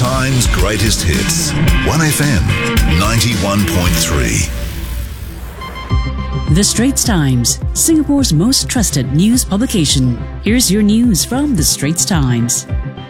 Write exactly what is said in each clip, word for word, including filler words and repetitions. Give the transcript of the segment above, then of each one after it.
time's greatest hits. one F M ninety-one point three. The Straits Times, Singapore's most trusted news publication. Here's your news from The Straits Times.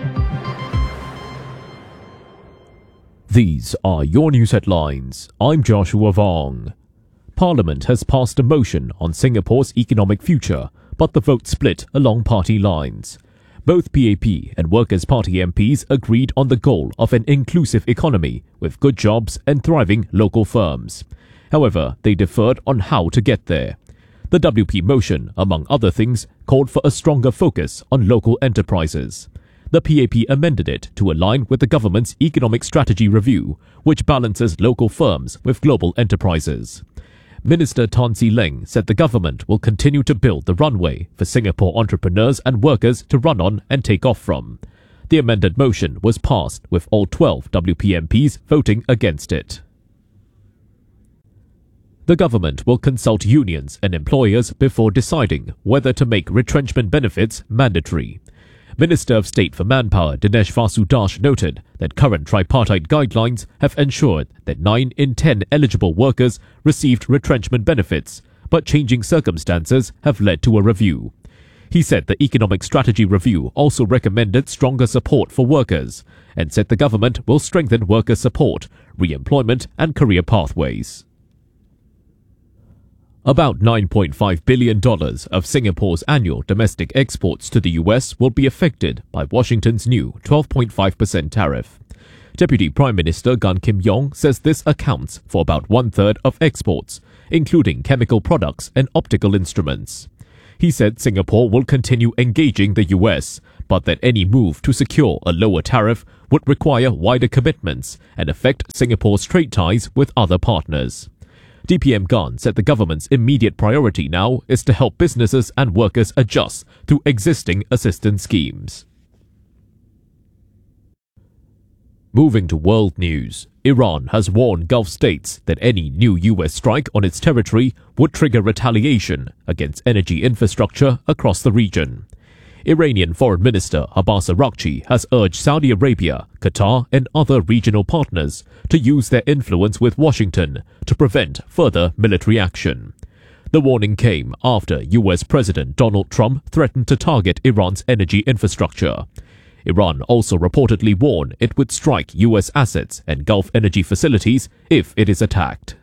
These are your news headlines. I'm Joshua Vong. Parliament has passed a motion on Singapore's economic future, but the vote split along party lines. Both P A P and Workers' Party M Ps agreed on the goal of an inclusive economy with good jobs and thriving local firms. However, they differed on how to get there. The W P motion, among other things, called for a stronger focus on local enterprises. The P A P amended it to align with the government's economic strategy review, which balances local firms with global enterprises. Minister Tan See Leng said the government will continue to build the runway for Singapore entrepreneurs and workers to run on and take off from. The amended motion was passed with all twelve W P M Ps voting against it. The government will consult unions and employers before deciding whether to make retrenchment benefits mandatory. Minister of State for Manpower Dinesh Vasudash noted that current tripartite guidelines have ensured that nine in ten eligible workers received retrenchment benefits, but changing circumstances have led to a review. He said the Economic Strategy Review also recommended stronger support for workers and said the government will strengthen worker support, re-employment and career pathways. About nine point five billion dollars of Singapore's annual domestic exports to the U S will be affected by Washington's new twelve point five percent tariff. Deputy Prime Minister Gan Kim Yong says this accounts for about one-third of exports, including chemical products and optical instruments. He said Singapore will continue engaging the U S, but that any move to secure a lower tariff would require wider commitments and affect Singapore's trade ties with other partners. D P M Gan said the government's immediate priority now is to help businesses and workers adjust to existing assistance schemes. Moving to world news, Iran has warned Gulf states that any new U S strike on its territory would trigger retaliation against energy infrastructure across the region. Iranian Foreign Minister Abbas Araghchi has urged Saudi Arabia, Qatar and other regional partners to use their influence with Washington to prevent further military action. The warning came after U S President Donald Trump threatened to target Iran's energy infrastructure. Iran also reportedly warned it would strike U S assets and Gulf energy facilities if it is attacked.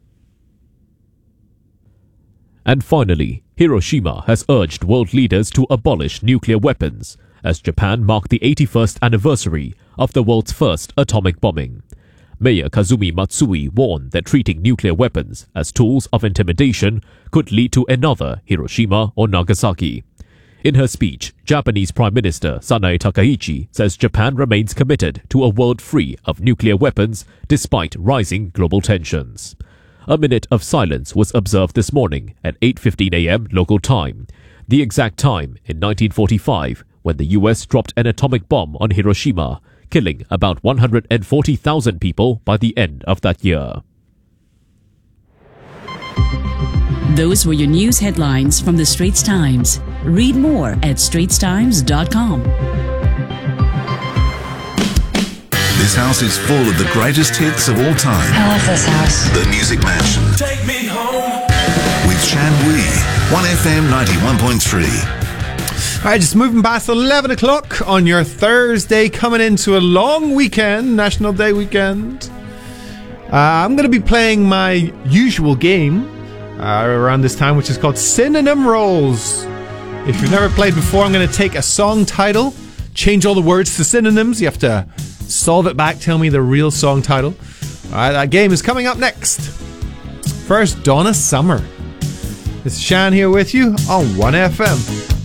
And finally, Hiroshima has urged world leaders to abolish nuclear weapons as Japan marked the eighty-first anniversary of the world's first atomic bombing. Mayor Kazumi Matsui warned that treating nuclear weapons as tools of intimidation could lead to another Hiroshima or Nagasaki. In her speech, Japanese Prime Minister Sanae Takaichi says Japan remains committed to a world free of nuclear weapons despite rising global tensions. A minute of silence was observed this morning at eight fifteen a m local time, the exact time in nineteen forty-five when the U S dropped an atomic bomb on Hiroshima, killing about one hundred forty thousand people by the end of that year. Those were your news headlines from The Straits Times. Read more at straits times dot com. This house is full of the greatest hits of all time. I love this house. The Music Mansion. Take me home. With Shan Wee. one F M ninety-one point three. Alright, just moving past eleven o'clock on your Thursday, coming into a long weekend, National Day weekend. Uh, I'm going to be playing my usual game uh, around this time, which is called Synonym Rolls. If you've never played before, I'm going to take a song title, change all the words to synonyms. You have to solve it back, tell me the real song title. Alright, that game is coming up next. First, Donna Summer. It's Shan here with you on one F M.